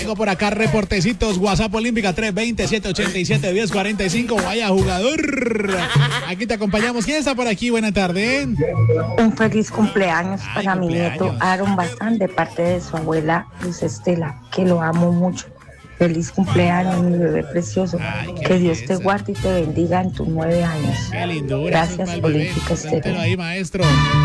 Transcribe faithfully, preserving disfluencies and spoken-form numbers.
Tengo por acá reportecitos, WhatsApp Olímpica tres dos cero, siete ocho siete, uno cero cuatro cinco. Vaya jugador. Aquí te acompañamos. ¿Quién está por aquí? Buena tarde. Un feliz cumpleaños Ay, para cumpleaños. mi nieto Aaron Bazán de parte de su abuela Luz Estela, que lo amo mucho. Feliz cumpleaños, mi bebé precioso. Ay, qué Que Dios te belleza. guarde y te bendiga en tus nueve años. Qué lindura. Gracias, ese es pa'l bebé. Olímpica Cuéntelo Estéreo. ahí, maestro.